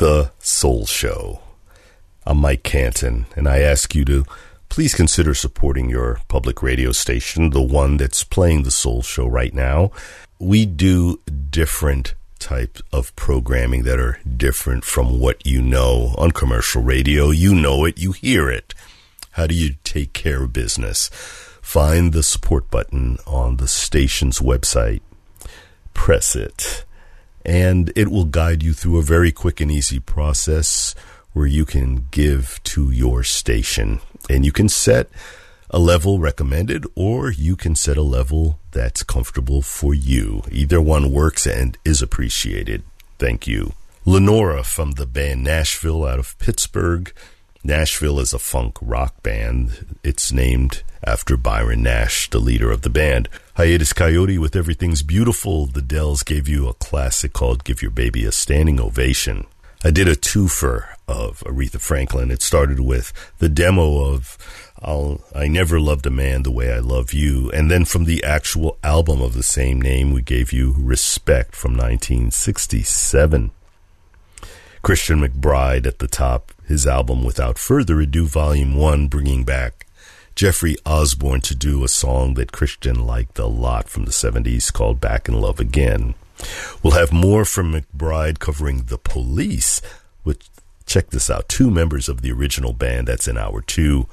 The Soul Show. I'm Mike Canton, and I ask you to please consider supporting your public radio station, the one that's playing The Soul Show right now. We do different types of programming that are different from what you know on commercial radio. You know it, you hear it. How do you take care of business? Find the support button on the station's website. Press it, and it will guide you through a very quick and easy process where you can give to your station. And you can set a level recommended, or you can set a level that's comfortable for you. Either one works and is appreciated. Thank you. Lenora from the band Nashville out of Pittsburgh. Nashville is a funk rock band. It's named after Byron Nash, the leader of the band. Hiatus Coyote with Everything's Beautiful. The Dells gave you a classic called Give Your Baby a Standing Ovation. I did a twofer of Aretha Franklin. It started with the demo of I Never Loved a Man the Way I Love You. And then from the actual album of the same name, we gave you Respect from 1967. Christian McBride at the top, his album Without Further Ado, Volume 1, bringing back Jeffrey Osborne to do a song that Christian liked a lot from the 70s called Back in Love Again. We'll have more from McBride covering The Police, which, check this out, 2 members of the original band. That's in hour 2.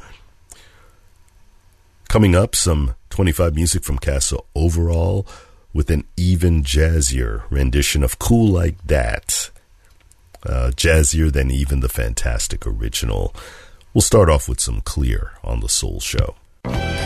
Coming up, some 25 music from Casa Overall with an even jazzier rendition of Cool Like That. Jazzier than even the fantastic original. We'll start off with some Clear on The Soul Show.